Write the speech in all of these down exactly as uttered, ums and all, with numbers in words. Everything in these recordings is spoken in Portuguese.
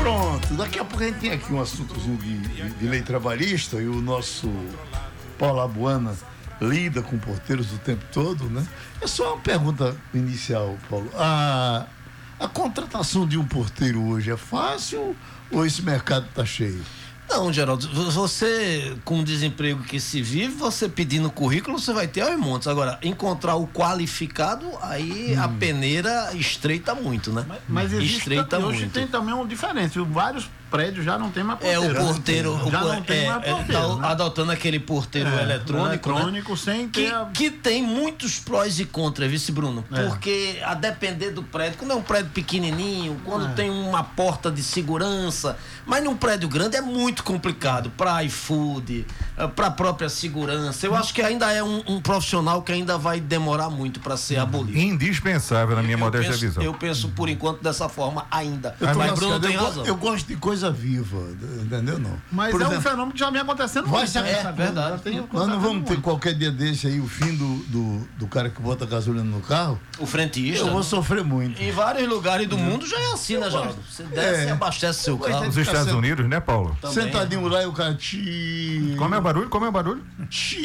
Pronto, daqui a pouco a gente tem aqui um assuntozinho de, de, de lei trabalhista e o nosso Paulo Abuana lida com porteiros o tempo todo, né? É só uma pergunta inicial, Paulo. A, a contratação de um porteiro hoje é fácil ou esse mercado está cheio? Não, Geraldo, você com o desemprego que se vive, você pedindo currículo, você vai ter aos montes. Agora, encontrar o qualificado, aí hum. a peneira estreita muito, né? Mas, mas existe, estreita hoje muito. Tem também uma diferença, vários prédios já não tem mais porteiro. É, o porteiro né? já o, não tem é, mais porteiro, é, tá né? adotando aquele porteiro é, eletrônico, eletrônico né? sem ter que, a... que tem muitos prós e contras, vice Bruno, é. porque a depender do prédio, quando é um prédio pequenininho, quando é. tem uma porta de segurança, mas num prédio grande é muito complicado para iFood, para a própria segurança. Eu acho que ainda é um, um profissional que ainda vai demorar muito para ser abolido. Indispensável na minha eu modesta penso, visão. Eu penso por enquanto dessa forma ainda. Eu mas Bruno tem eu, razão. Eu gosto de coisa viva. Entendeu? Não. Mas Por é exemplo, um fenômeno que já vem acontecendo vai muito, ser, né? É verdade. Tem, nós não vamos ter muito. qualquer dia desse aí o fim do, do, do cara que bota gasolina no carro. O frentista. Eu vou sofrer muito. Em vários lugares do mundo já é assim, né, Geraldo? Você desce É. e abastece seu carro. Nos Estados sent... Unidos, né, Paulo? Também, Sentadinho é. lá e o cara te... Como é o barulho? Como é o barulho? Ti...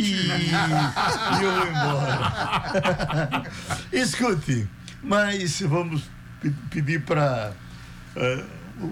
e eu vou embora. Escute, mas vamos p- pedir para uh, uh,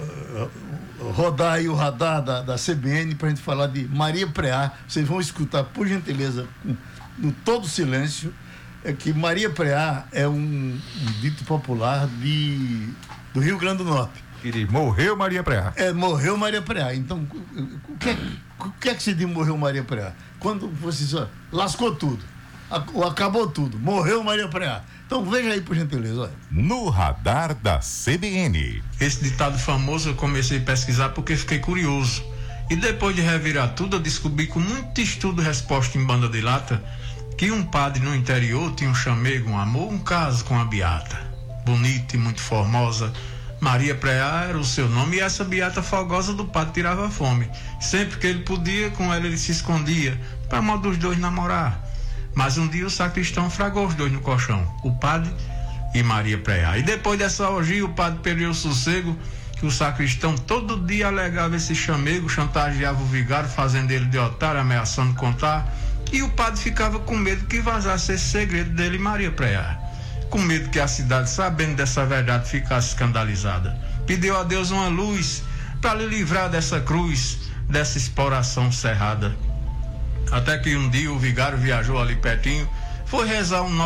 uh, rodar aí o radar da, da C B N para a gente falar de Maria Preá. Vocês vão escutar, por gentileza, com, no todo silêncio, é que Maria Preá é um, um dito popular de, do Rio Grande do Norte. Ele morreu Maria Preá. É, morreu Maria Preá. Então, o que, o que é que se diz morreu Maria Preá? Quando você só lascou tudo, acabou tudo, morreu Maria Preá. Então veja aí, por gentileza. Olha. No radar da C B N. Esse ditado famoso eu comecei a pesquisar porque fiquei curioso. E depois de revirar tudo, eu descobri com muito estudo e resposta em banda de lata que um padre no interior tinha um chamego, um amor, um caso com a beata. Bonita e muito formosa. Maria Preá era o seu nome e essa beata fogosa do padre tirava fome. Sempre que ele podia, com ela ele se escondia, para modo dos dois namorar. Mas um dia o sacristão fragou os dois no colchão, o padre e Maria Preá. E depois dessa orgia, o padre perdeu o sossego, que o sacristão todo dia alegava esse chamego, chantageava o vigário, fazendo ele de otário, ameaçando contar. E o padre ficava com medo que vazasse esse segredo dele e Maria Preá. Com medo que a cidade, sabendo dessa verdade, ficasse escandalizada. Pediu a Deus uma luz para lhe livrar dessa cruz, dessa exploração cerrada. Até que um dia o vigário viajou ali pertinho, foi rezar um